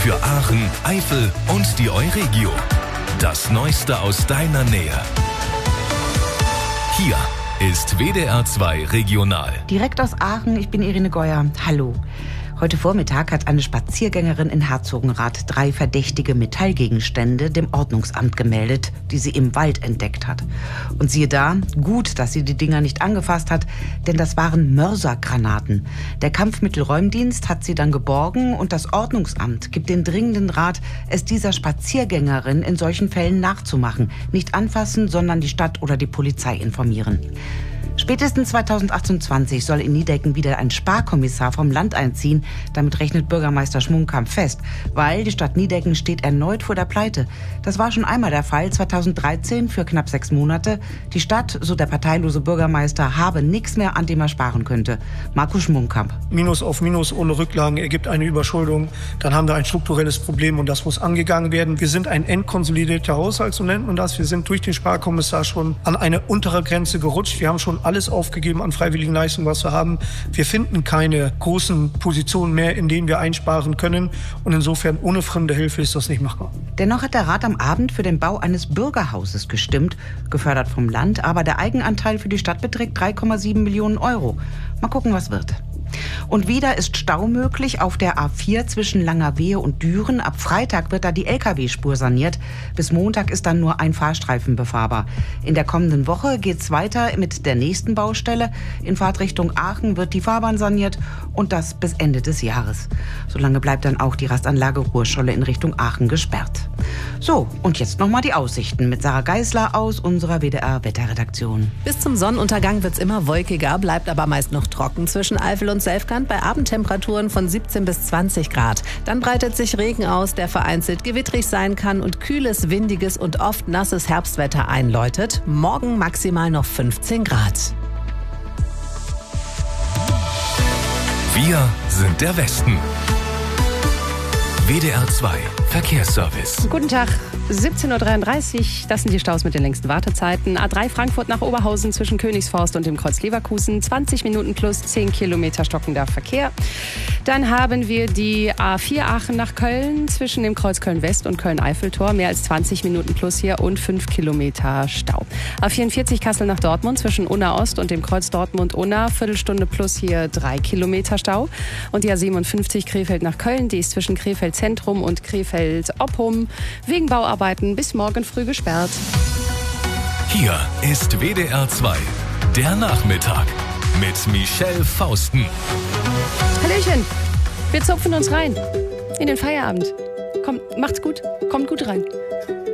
Für Aachen, Eifel und die Euregio. Das Neueste aus deiner Nähe. Hier ist WDR 2 Regional. Direkt aus Aachen, ich bin Irene Geuer. Hallo. Heute Vormittag hat eine Spaziergängerin in Herzogenrath 3 verdächtige Metallgegenstände dem Ordnungsamt gemeldet, die sie im Wald entdeckt hat. Und siehe da, gut, dass sie die Dinger nicht angefasst hat, denn das waren Mörsergranaten. Der Kampfmittelräumdienst hat sie dann geborgen und das Ordnungsamt gibt den dringenden Rat, es dieser Spaziergängerin in solchen Fällen nachzumachen. Nicht anfassen, sondern die Stadt oder die Polizei informieren. Spätestens 2028 soll in Niedecken wieder ein Sparkommissar vom Land einziehen. Damit rechnet Bürgermeister Schmunkkamp fest, weil die Stadt Niedecken steht erneut vor der Pleite. Das war schon einmal der Fall, 2013 für knapp 6 Monate. Die Stadt, so der parteilose Bürgermeister, habe nichts mehr, an dem er sparen könnte. Markus Schmunkkamp. Minus auf Minus ohne Rücklagen ergibt eine Überschuldung. Dann haben wir ein strukturelles Problem und das muss angegangen werden. Wir sind ein entkonsolidierter Haushalt, so nennt man das. Wir sind durch den Sparkommissar schon an eine untere Grenze gerutscht. Wir haben schon alles aufgegeben an freiwilligen Leistungen, was wir haben. Wir finden keine großen Positionen mehr, in denen wir einsparen können. Und insofern, ohne fremde Hilfe ist das nicht machbar. Dennoch hat der Rat am Abend für den Bau eines Bürgerhauses gestimmt, gefördert vom Land. Aber der Eigenanteil für die Stadt beträgt 3,7 Millionen Euro. Mal gucken, was wird. Und wieder ist Stau möglich auf der A4 zwischen Langerwehe und Düren. Ab Freitag wird da die Lkw-Spur saniert. Bis Montag ist dann nur ein Fahrstreifen befahrbar. In der kommenden Woche geht's weiter mit der nächsten Baustelle. In Fahrtrichtung Aachen wird die Fahrbahn saniert und das bis Ende des Jahres. Solange bleibt dann auch die Rastanlage Ruhrscholle in Richtung Aachen gesperrt. So, und jetzt nochmal die Aussichten mit Sarah Geisler aus unserer WDR-Wetterredaktion. Bis zum Sonnenuntergang wird's immer wolkiger, bleibt aber meist noch trocken zwischen Eifel und Selfkant bei Abendtemperaturen von 17 bis 20 Grad. Dann breitet sich Regen aus, der vereinzelt gewittrig sein kann und kühles, windiges und oft nasses Herbstwetter einläutet. Morgen maximal noch 15 Grad. Wir sind der Westen. WDR 2 Verkehrsservice. Guten Tag, 17.33 Uhr. Das sind die Staus mit den längsten Wartezeiten. A3 Frankfurt nach Oberhausen zwischen Königsforst und dem Kreuz Leverkusen. 20 Minuten plus 10 Kilometer stockender Verkehr. Dann haben wir die A4 Aachen nach Köln zwischen dem Kreuz Köln-West und Köln-Eiffeltor. Mehr als 20 Minuten plus hier und 5 Kilometer Stau. A44 Kassel nach Dortmund zwischen Unna Ost und dem Kreuz Dortmund-Unna. Viertelstunde plus hier 3 Kilometer Stau. Und die A57 Krefeld nach Köln. Die ist zwischen Krefeld Zentrum und Krefeld-Oppum wegen Bauarbeiten bis morgen früh gesperrt. Hier ist WDR 2, der Nachmittag mit Michelle Fausten. Hallöchen, wir zupfen uns rein in den Feierabend. Kommt, macht's gut, kommt gut rein.